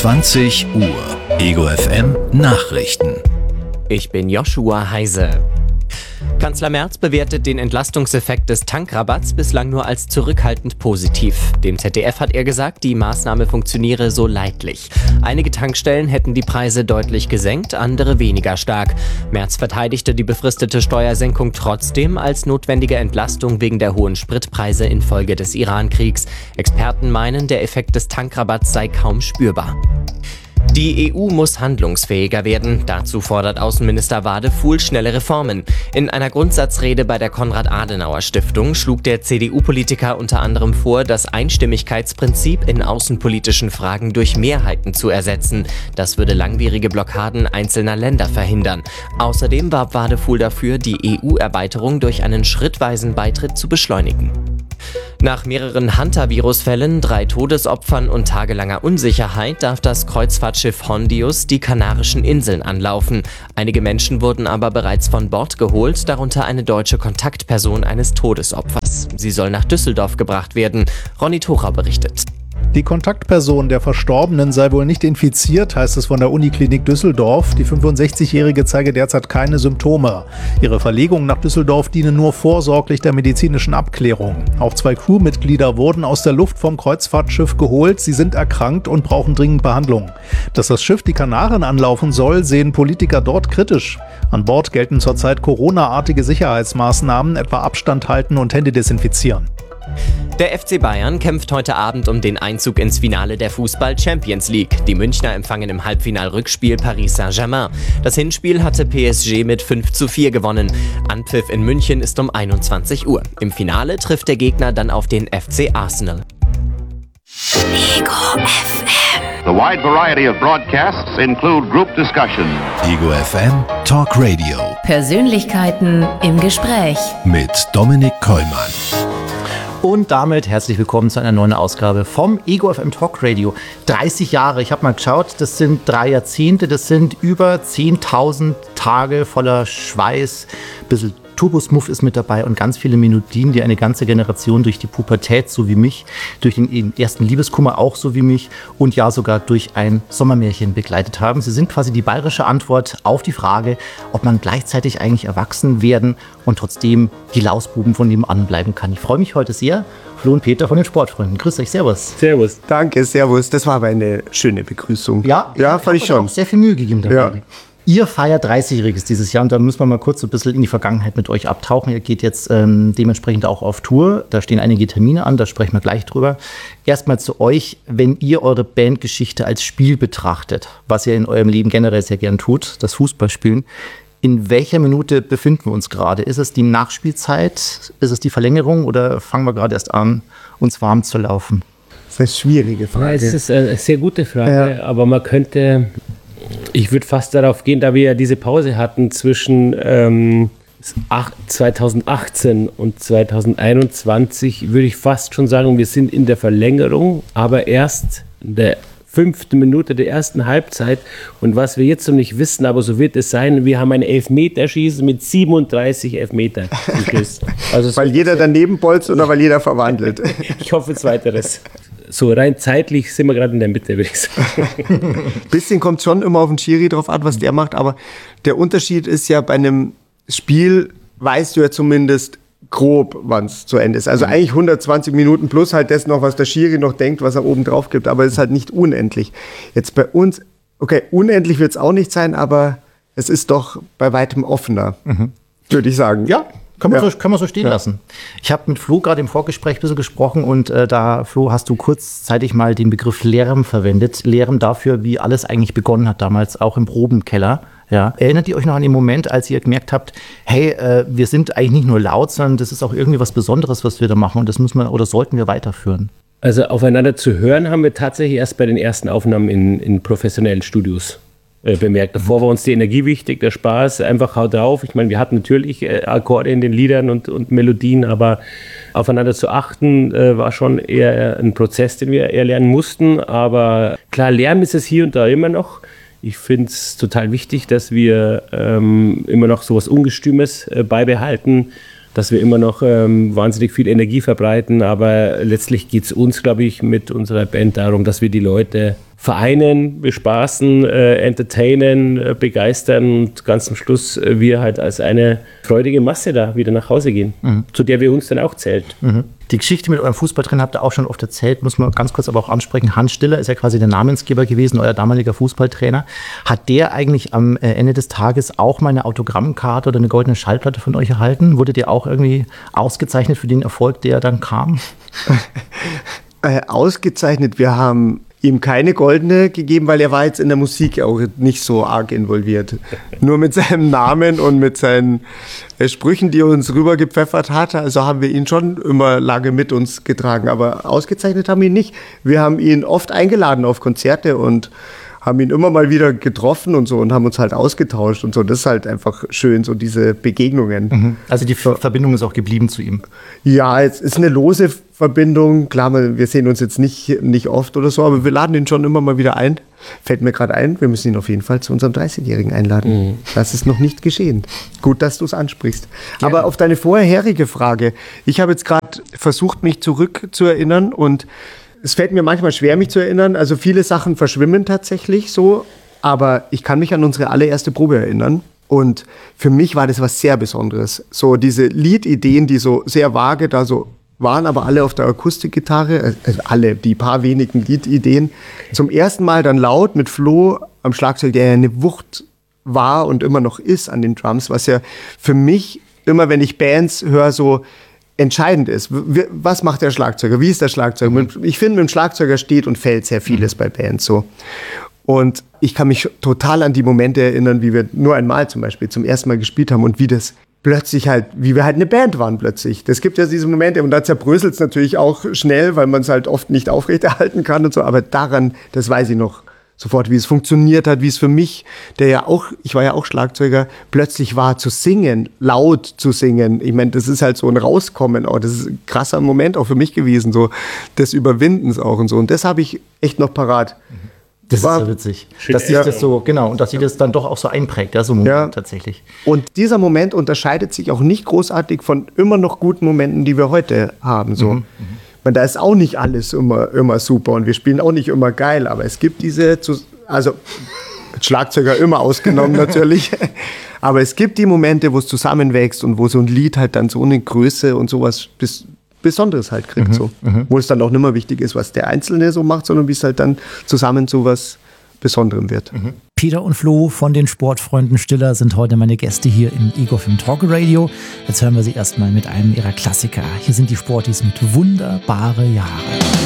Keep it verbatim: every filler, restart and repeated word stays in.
zwanzig Uhr. Ego F M Nachrichten. Ich bin Joshua Heise. Kanzler Merz bewertet den Entlastungseffekt des Tankrabatts bislang nur als zurückhaltend positiv. Dem Z D F hat er gesagt, die Maßnahme funktioniere so leidlich. Einige Tankstellen hätten die Preise deutlich gesenkt, andere weniger stark. Merz verteidigte die befristete Steuersenkung trotzdem als notwendige Entlastung wegen der hohen Spritpreise infolge des Iran-Kriegs. Experten meinen, der Effekt des Tankrabatts sei kaum spürbar. Die E U muss handlungsfähiger werden. Dazu fordert Außenminister Wadefuhl schnelle Reformen. In einer Grundsatzrede bei der Konrad-Adenauer-Stiftung schlug der C D U-Politiker unter anderem vor, das Einstimmigkeitsprinzip in außenpolitischen Fragen durch Mehrheiten zu ersetzen. Das würde langwierige Blockaden einzelner Länder verhindern. Außerdem warb Wadefuhl dafür, die E U-Erweiterung durch einen schrittweisen Beitritt zu beschleunigen. Nach mehreren Hantavirus-Fällen, drei Todesopfern und tagelanger Unsicherheit darf das Kreuzfahrtschiff Hondius die Kanarischen Inseln anlaufen. Einige Menschen wurden aber bereits von Bord geholt, darunter eine deutsche Kontaktperson eines Todesopfers. Sie soll nach Düsseldorf gebracht werden. Ronny Tucher berichtet. Die Kontaktperson der Verstorbenen sei wohl nicht infiziert, heißt es von der Uniklinik Düsseldorf. Die fünfundsechzigjährige zeige derzeit keine Symptome. Ihre Verlegung nach Düsseldorf diene nur vorsorglich der medizinischen Abklärung. Auch zwei Crewmitglieder wurden aus der Luft vom Kreuzfahrtschiff geholt. Sie sind erkrankt und brauchen dringend Behandlung. Dass das Schiff die Kanaren anlaufen soll, sehen Politiker dort kritisch. An Bord gelten zurzeit Corona-artige Sicherheitsmaßnahmen, etwa Abstand halten und Hände desinfizieren. Der F C Bayern kämpft heute Abend um den Einzug ins Finale der Fußball-Champions League. Die Münchner empfangen im Halbfinal-Rückspiel Paris Saint-Germain. Das Hinspiel hatte P S G mit fünf zu vier gewonnen. Anpfiff in München ist um einundzwanzig Uhr. Im Finale trifft der Gegner dann auf den F C Arsenal. Ego F M. The wide variety of broadcasts include group discussion. Ego F M Talk Radio. Persönlichkeiten im Gespräch. Mit Dominik Kollmann. Und damit herzlich willkommen zu einer neuen Ausgabe vom Ego F M Talk Radio. dreißig Jahre, ich habe mal geschaut, das sind drei Jahrzehnte, das sind über zehntausend Tage voller Schweiß, ein bisschen Turbosmuff ist mit dabei und ganz viele Melodien, die eine ganze Generation durch die Pubertät, so wie mich, durch den ersten Liebeskummer auch so wie mich und ja sogar durch ein Sommermärchen begleitet haben. Sie sind quasi die bayerische Antwort auf die Frage, ob man gleichzeitig eigentlich erwachsen werden und trotzdem die Lausbuben von nebenan bleiben kann. Ich freue mich heute sehr. Flo und Peter von den Sportfreunden. Grüß euch, servus. Servus. Danke, servus. Das war aber eine schöne Begrüßung. Ja, ja fand ich schon. Auch sehr viel Mühe gegeben dabei. Ja. Ihr feiert dreißigjähriges dieses Jahr und da müssen wir mal kurz so ein bisschen in die Vergangenheit mit euch abtauchen. Ihr geht jetzt ähm, dementsprechend auch auf Tour. Da stehen einige Termine an, da sprechen wir gleich drüber. Erstmal zu euch, wenn ihr eure Bandgeschichte als Spiel betrachtet, was ihr in eurem Leben generell sehr gern tut, das Fußballspielen. In welcher Minute befinden wir uns gerade? Ist es die Nachspielzeit? Ist es die Verlängerung oder fangen wir gerade erst an, uns warm zu laufen? Das ist eine schwierige Frage. Ja, es ist eine sehr gute Frage, ja. Aber man könnte... Ich würde fast darauf gehen, da wir ja diese Pause hatten zwischen ähm, zweitausendachtzehn und zweitausendeinundzwanzig, würde ich fast schon sagen, wir sind in der Verlängerung, aber erst in der fünften Minute der ersten Halbzeit. Und was wir jetzt noch nicht wissen, aber so wird es sein, wir haben ein Elfmeterschießen mit siebenunddreißig Elfmeter. Also weil jeder daneben bolzt oder weil jeder verwandelt? Ich hoffe zweiteres. So rein zeitlich sind wir gerade in der Mitte, würde ich sagen. Ein bisschen kommt schon immer auf den Schiri drauf an, was der macht, aber der Unterschied ist ja, bei einem Spiel weißt du ja zumindest grob, wann es zu Ende ist. Also eigentlich hundertzwanzig Minuten plus halt das noch, was der Schiri noch denkt, was er oben drauf gibt, aber es ist halt nicht unendlich. Jetzt bei uns, okay, unendlich wird es auch nicht sein, aber es ist doch bei weitem offener, mhm. würde ich sagen. Ja. Kann man, ja. so, kann man so stehen ja. lassen. Ich habe mit Flo gerade im Vorgespräch ein bisschen gesprochen und äh, da, Flo, hast du kurzzeitig mal den Begriff Lärm verwendet. Lärm dafür, wie alles eigentlich begonnen hat damals, auch im Probenkeller. Ja. Erinnert ihr euch noch an den Moment, als ihr gemerkt habt, hey, äh, wir sind eigentlich nicht nur laut, sondern das ist auch irgendwie was Besonderes, was wir da machen und das müssen wir oder sollten wir weiterführen? Also aufeinander zu hören haben wir tatsächlich erst bei den ersten Aufnahmen in, in professionellen Studios bemerkt. Davor war uns die Energie wichtig, der Spaß, einfach haut drauf. Ich meine, wir hatten natürlich äh, Akkorde in den Liedern und, und Melodien, aber aufeinander zu achten äh, war schon eher ein Prozess, den wir eher lernen mussten. Aber klar, Lärm ist es hier und da immer noch. Ich finde es total wichtig, dass wir ähm, immer noch so was Ungestümes äh, beibehalten, dass wir immer noch ähm, wahnsinnig viel Energie verbreiten. Aber letztlich geht es uns, glaube ich, mit unserer Band darum, dass wir die Leute vereinen, bespaßen, äh, entertainen, äh, begeistern und ganz zum Schluss äh, wir halt als eine freudige Masse da wieder nach Hause gehen, mhm. zu der wir uns dann auch zählt. Mhm. Die Geschichte mit eurem Fußballtrainer habt ihr auch schon oft erzählt, muss man ganz kurz aber auch ansprechen. Hans Stiller ist ja quasi der Namensgeber gewesen, euer damaliger Fußballtrainer. Hat der eigentlich am Ende des Tages auch mal eine Autogrammkarte oder eine goldene Schallplatte von euch erhalten? Wurdet ihr auch irgendwie ausgezeichnet für den Erfolg, der dann kam? äh, ausgezeichnet, wir haben ihm keine goldene gegeben, weil er war jetzt in der Musik auch nicht so arg involviert. Nur mit seinem Namen und mit seinen äh, Sprüchen, die er uns rübergepfeffert hat, also haben wir ihn schon immer lange mit uns getragen, aber ausgezeichnet haben wir ihn nicht. Wir haben ihn oft eingeladen auf Konzerte und haben ihn immer mal wieder getroffen und so und haben uns halt ausgetauscht und so. Das ist halt einfach schön, so diese Begegnungen. Mhm. Also die Ver- Verbindung ist auch geblieben zu ihm? Ja, es ist eine lose Verbindung. Klar, wir sehen uns jetzt nicht, nicht oft oder so, aber wir laden ihn schon immer mal wieder ein. Fällt mir gerade ein, wir müssen ihn auf jeden Fall zu unserem dreißigjährigen einladen. Mhm. Das ist noch nicht geschehen. Gut, dass du es ansprichst. Ja. Aber auf deine vorherige Frage. Ich habe jetzt gerade versucht, mich zurückzuerinnern und es fällt mir manchmal schwer, mich zu erinnern. Also viele Sachen verschwimmen tatsächlich so. Aber ich kann mich an unsere allererste Probe erinnern. Und für mich war das was sehr Besonderes. So diese Liedideen, die so sehr vage da so waren, aber alle auf der Akustikgitarre, also alle, die paar wenigen Liedideen. Zum ersten Mal dann laut mit Flo am Schlagzeug, der ja eine Wucht war und immer noch ist an den Drums, was ja für mich immer, wenn ich Bands höre, so entscheidend ist. Was macht der Schlagzeuger? Wie ist der Schlagzeuger? Ich finde, mit dem Schlagzeuger steht und fällt sehr vieles bei Bands so. Und ich kann mich total an die Momente erinnern, wie wir nur einmal zum Beispiel zum ersten Mal gespielt haben und wie das plötzlich halt, wie wir halt eine Band waren plötzlich. Das gibt ja diese Momente und da zerbröselt es natürlich auch schnell, weil man es halt oft nicht aufrechterhalten kann und so. Aber daran, das weiß ich noch sofort, wie es funktioniert hat, wie es für mich, der ja auch, ich war ja auch Schlagzeuger, plötzlich war zu singen, laut zu singen. Ich meine, das ist halt so ein Rauskommen auch. Das ist ein krasser Moment auch für mich gewesen, so des Überwindens auch und so. Und das habe ich echt noch parat. Das war, ist so witzig, dass sich das so, genau, und dass sich das dann doch auch so einprägt, ja, so ein Moment ja. tatsächlich. Und dieser Moment unterscheidet sich auch nicht großartig von immer noch guten Momenten, die wir heute haben, so. Mhm. Meine, da ist auch nicht alles immer, immer super und wir spielen auch nicht immer geil, aber es gibt diese, also Schlagzeuger immer ausgenommen natürlich, aber es gibt die Momente, wo es zusammenwächst und wo so ein Lied halt dann so eine Größe und sowas bis, Besonderes halt kriegt, mhm, so. Mhm. Wo es dann auch nicht mehr wichtig ist, was der Einzelne so macht, sondern wie es halt dann zusammen so was Besonderem wird. Mhm. Peter und Flo von den Sportfreunden Stiller sind heute meine Gäste hier im Ego Film Talk Radio. Jetzt hören wir sie erstmal mit einem ihrer Klassiker. Hier sind die Sporties mit Wunderbare Jahre.